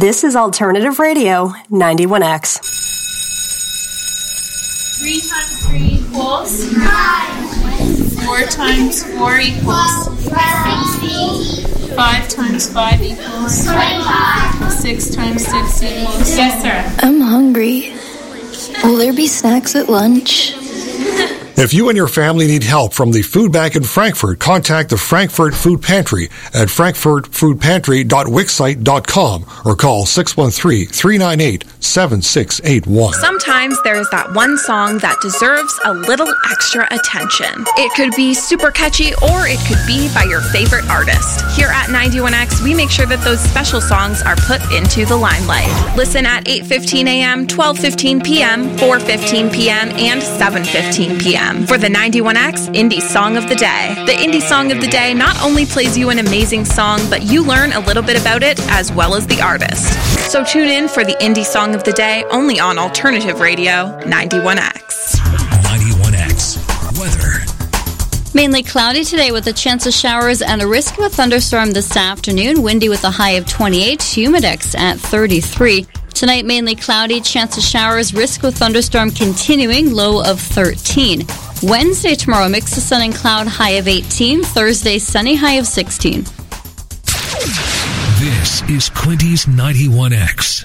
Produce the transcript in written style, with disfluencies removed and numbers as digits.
This is Alternative Radio, 91X. 3 times 3 equals 5. 4 times 4 equals 5 times 5 equals 25. 6 times 6 equals. Yes, sir. I'm hungry. Will there be snacks at lunch? If you and your family need help from the Food Bank in Frankfurt, contact the Frankfurt Food Pantry at frankfurtfoodpantry.wixsite.com or call 613-398-7681. Sometimes there is that one song that deserves a little extra attention. It could be super catchy or it could be by your favorite artist. Here at 91X, we make sure that those special songs are put into the limelight. Listen at 8:15 a.m., 12:15 p.m., 4:15 p.m., and 7:15 p.m. for the 91X Indie Song of the Day. The Indie Song of the Day not only plays you an amazing song, but you learn a little bit about it as well as the artist. So tune in for the Indie Song of the Day only on Alternative Radio 91X. 91X Weather. Mainly cloudy today with a chance of showers and a risk of a thunderstorm this afternoon. Windy with a high of 28, humidex at 33. Tonight, mainly cloudy, chance of showers, risk of thunderstorm continuing, low of 13. Wednesday, tomorrow, mix of sun and cloud, high of 18. Thursday, sunny, high of 16. This is Quinty's 91X.